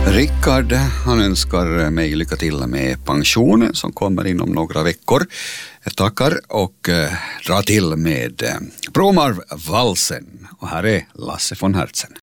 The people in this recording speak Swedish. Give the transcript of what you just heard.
Rickard, han önskar mig lycka till med pensionen som kommer inom några veckor. Jag tackar och drar till med Bromarv-valsen. Och här är Lasse von Herzen.